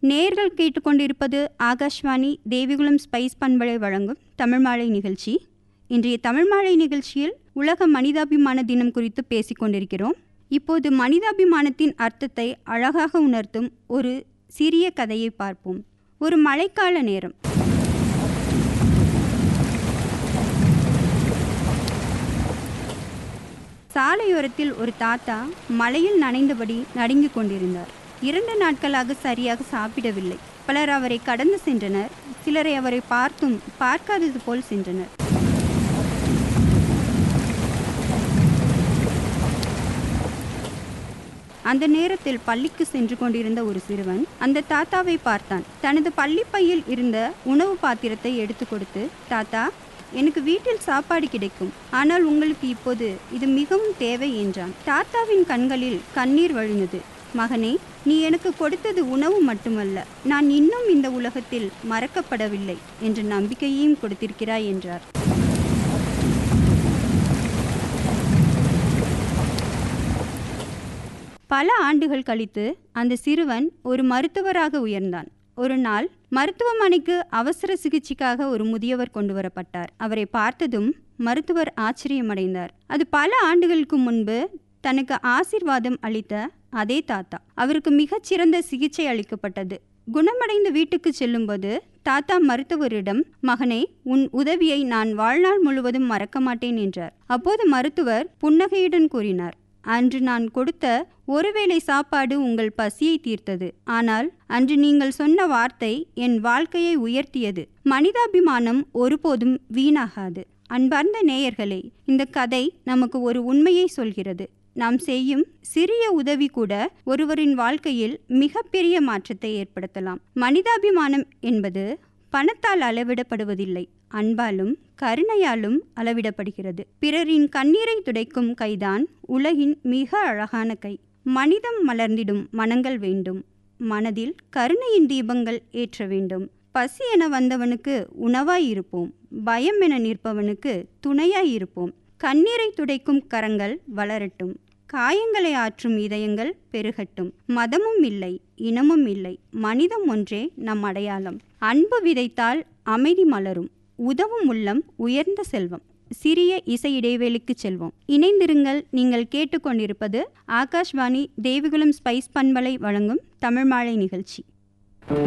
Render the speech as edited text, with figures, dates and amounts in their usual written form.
நேர்கள் கேட்டுக்கொண்டிருப்பது ஆகாஷ்வாணி தேவிகுலம் ஸ்பைஸ் பண்பலை வழங்கும் தமிழ் மாலை நிகழ்ச்சி. இன்றைய தமிழ் மாலை நிகழ்ச்சியில் உலக மனிதாபிமான தினம் குறித்து பேசிக்கொண்டிருக்கிறோம். இப்போது மனிதாபிமானத்தின் அர்த்தத்தை அழகாக உணர்த்தும் ஒரு சிறிய கதையை பார்ப்போம். ஒரு மழைக்கால நேரம். சாலையோரத்தில் ஒரு தாத்தா மழையில் நனைந்தபடி நடுங்கிக் கொண்டிருந்தார். 2 நாட்களாக சரியாக சாப்பிடவில்லை. பலர் அவரை கடந்து சென்றனர். சிலரை அவரை பார்த்தும் பார்க்காதது போல் சென்றனர். அந்த நேரத்தில் பள்ளிக்கு சென்று கொண்டிருந்த ஒரு சிறுவன் அந்த தாத்தாவை பார்த்தான். தனது பள்ளிப்பையில் இருந்த உணவு பாத்திரத்தை எடுத்து கொடுத்து, தாத்தா, எனக்கு வீட்டில் சாப்பாடு கிடைக்கும், ஆனால் உங்களுக்கு இப்போது இது மிகவும் தேவை என்றான். தாத்தாவின் கண்களில் கண்ணீர் வழிந்தது. மகனே, நீ எனக்கு கொடுத்தது உணவு மட்டுமல்ல, நான் இன்னும் இந்த உலகத்தில் மறக்கப்படவில்லை என்ற நம்பிக்கையையும் கொடுத்திருக்கிறாய் என்றார். பல ஆண்டுகள் கழித்து அந்த சிறுவன் ஒரு மருத்துவராக உயர்ந்தான். ஒரு நாள் மருத்துவமனைக்கு அவசர சிகிச்சைக்காக ஒரு முதியவர் கொண்டு வரப்பட்டார். அவரை பார்த்ததும் மருத்துவர் ஆச்சரியமடைந்தார். அது பல ஆண்டுகளுக்கு முன்பு தனக்கு ஆசீர்வாதம் அளித்த அதே தாத்தா. அவருக்கு மிகச்சிறந்த சிகிச்சை அளிக்கப்பட்டது. குணமடைந்து வீட்டுக்கு செல்லும்போது தாத்தா மருத்துவரிடம், மகனே, உன் உதவியை நான் வாழ்நாள் முழுவதும் மறக்க மாட்டேன் என்றார். அப்போது மருத்துவர் புன்னகையுடன் கூறினார், அன்று நான் கொடுத்த ஒருவேளை சாப்பாடு உங்கள் பசியை தீர்த்தது. ஆனால் அன்று நீங்கள் சொன்ன வார்த்தை என் வாழ்க்கையை உயர்த்தியது. மனிதாபிமானம் ஒருபோதும் வீணாகாது. அன்பார்ந்த நேயர்களே, இந்த கதை நமக்கு ஒரு உண்மையை சொல்கிறது. நாம் செய்யும் சிறிய உதவி கூட ஒருவரின் வாழ்க்கையில் மிகப்பெரிய மாற்றத்தை ஏற்படுத்தலாம். மனிதாபிமானம் என்பது பணத்தால் அளவிடப்படுவதில்லை, அன்பாலும் கருணையாலும் அளவிடப்படுகிறது. பிறரின் கண்ணீரை துடைக்கும் கைதான் உலகின் மிக அழகான கை. மனிதம் மலர்ந்திடும் மனங்கள் வேண்டும். மனதில் கருணையின் தீபங்கள் ஏற்ற வேண்டும். பசி என வந்தவனுக்கு உணவாய் இருப்போம். பயம் என நிற்பவனுக்கு துணையாய் இருப்போம். கண்ணீரை துடைக்கும் கரங்கள் வளரட்டும். காயங்களை ஆற்றும் இதயங்கள் பெருகட்டும். மதமும் இல்லை, இனமும் இல்லை, மனிதம் ஒன்றே நம் அடையாளம். அன்பு விதைத்தால் அமைதி மலரும். உதவும் உள்ளம் உயர்ந்த செல்வம். சிறிய இசை இடைவேளைக்கு செல்வோம். இணைந்திருங்கள். நீங்கள் கேட்டுக்கொண்டிருப்பது ஆகாஷ்வாணி தேவிகுலம் ஸ்பைஸ் பண்பலை வழங்கும் தமிழ் மாலை நிகழ்ச்சி.